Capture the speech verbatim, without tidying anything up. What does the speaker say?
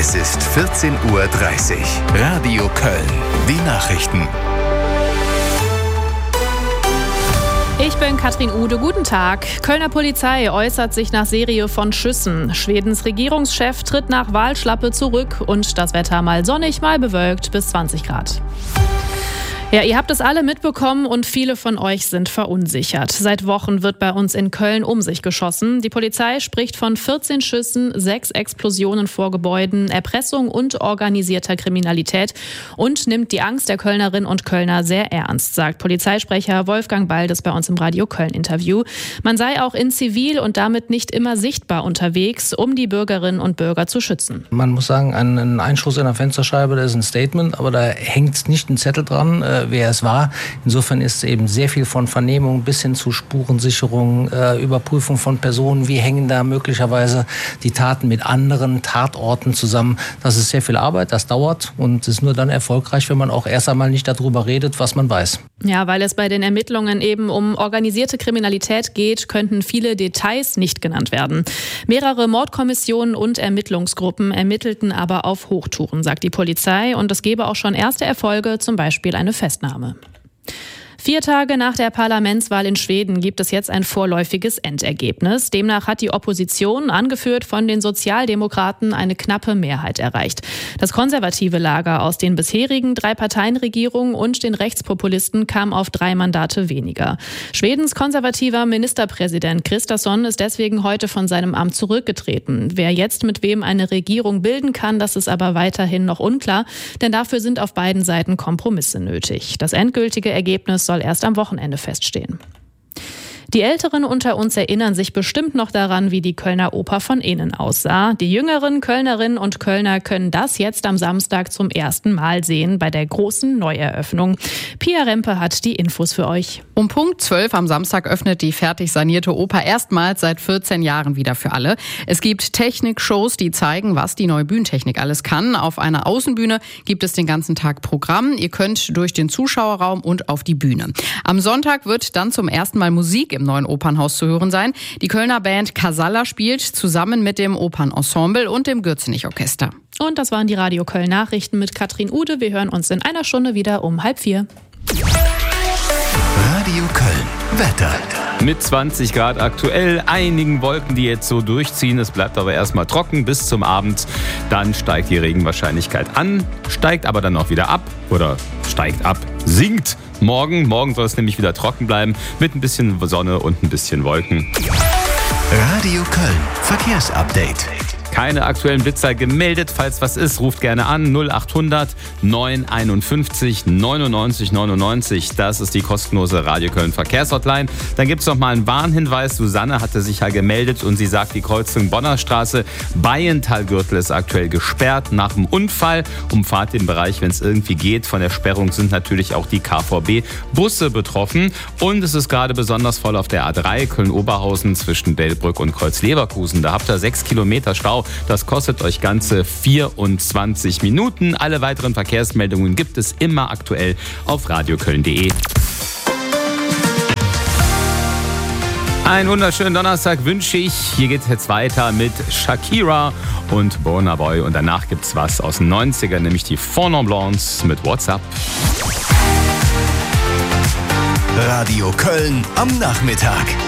Es ist vierzehn Uhr dreißig. Radio Köln. Die Nachrichten. Ich bin Katrin Ude, guten Tag. Kölner Polizei äußert sich nach Serie von Schüssen. Schwedens Regierungschef tritt nach Wahlschlappe zurück und das Wetter mal sonnig, mal bewölkt bis zwanzig Grad. Ja, ihr habt es alle mitbekommen und viele von euch sind verunsichert. Seit Wochen wird bei uns in Köln um sich geschossen. Die Polizei spricht von vierzehn Schüssen, sechs Explosionen vor Gebäuden, Erpressung und organisierter Kriminalität und nimmt die Angst der Kölnerinnen und Kölner sehr ernst, sagt Polizeisprecher Wolfgang Baldes bei uns im Radio Köln-Interview. Man sei auch in Zivil und damit nicht immer sichtbar unterwegs, um die Bürgerinnen und Bürger zu schützen. Man muss sagen, ein Einschuss in der Fensterscheibe, das ist ein Statement, aber da hängt nicht ein Zettel dran, wer es war. Insofern ist eben sehr viel von Vernehmung bis hin zu Spurensicherung, äh, Überprüfung von Personen, wie hängen da möglicherweise die Taten mit anderen Tatorten zusammen. Das ist sehr viel Arbeit, das dauert und ist nur dann erfolgreich, wenn man auch erst einmal nicht darüber redet, was man weiß. Ja, weil es bei den Ermittlungen eben um organisierte Kriminalität geht, könnten viele Details nicht genannt werden. Mehrere Mordkommissionen und Ermittlungsgruppen ermittelten aber auf Hochtouren, sagt die Polizei, und es gebe auch schon erste Erfolge, zum Beispiel eine Festnahme. Vier Tage nach der Parlamentswahl in Schweden gibt es jetzt ein vorläufiges Endergebnis. Demnach hat die Opposition, angeführt von den Sozialdemokraten, eine knappe Mehrheit erreicht. Das konservative Lager aus den bisherigen Drei-Parteien-Regierungen und den Rechtspopulisten kam auf drei Mandate weniger. Schwedens konservativer Ministerpräsident Kristersson ist deswegen heute von seinem Amt zurückgetreten. Wer jetzt mit wem eine Regierung bilden kann, das ist aber weiterhin noch unklar, denn dafür sind auf beiden Seiten Kompromisse nötig. Das endgültige Ergebnis soll erst am Wochenende feststehen. Die Älteren unter uns erinnern sich bestimmt noch daran, wie die Kölner Oper von innen aussah. Die jüngeren Kölnerinnen und Kölner können das jetzt am Samstag zum ersten Mal sehen bei der großen Neueröffnung. Pia Rempe hat die Infos für euch. Um Punkt zwölf am Samstag öffnet die fertig sanierte Oper erstmals seit vierzehn Jahren wieder für alle. Es gibt Technikshows, die zeigen, was die neue Bühnentechnik alles kann. Auf einer Außenbühne gibt es den ganzen Tag Programm. Ihr könnt durch den Zuschauerraum und auf die Bühne. Am Sonntag wird dann zum ersten Mal Musik im neuen Opernhaus zu hören sein. Die Kölner Band Casalla spielt zusammen mit dem Opernensemble und dem Gürzenich-Orchester. Und das waren die Radio Köln Nachrichten mit Katrin Ude. Wir hören uns in einer Stunde wieder um halb vier. Radio Köln. Wetter. Mit zwanzig Grad aktuell, einigen Wolken, die jetzt so durchziehen. Es bleibt aber erstmal trocken bis zum Abend. Dann steigt die Regenwahrscheinlichkeit an, steigt aber dann auch wieder ab oder steigt ab, sinkt. Morgen, morgen soll es nämlich wieder trocken bleiben mit ein bisschen Sonne und ein bisschen Wolken. Radio Köln. Verkehrsupdate. Keine aktuellen Blitzer gemeldet. Falls was ist, ruft gerne an null acht hundert neun einundfünfzig neunundneunzig neunundneunzig. Das ist die kostenlose Radio Köln Verkehrshotline. Dann gibt es noch mal einen Warnhinweis. Susanne hatte sich ja gemeldet und sie sagt, die Kreuzung Bonner Straße, Bayentalgürtel ist aktuell gesperrt nach dem Unfall. Umfahrt den Bereich, wenn es irgendwie geht. Von der Sperrung sind natürlich auch die K V B-Busse betroffen. Und es ist gerade besonders voll auf der A drei Köln-Oberhausen zwischen Delbrück und Kreuz-Leverkusen. Da habt ihr sechs Kilometer Stau. Das kostet euch ganze vierundzwanzig Minuten. Alle weiteren Verkehrsmeldungen gibt es immer aktuell auf radioköln punkt de. Einen wunderschönen Donnerstag wünsche ich. Hier geht es jetzt weiter mit Shakira und Burna Boy. Und danach gibt es was aus den neunzigern, nämlich die Four Non Blondes mit What's Up. Radio Köln am Nachmittag.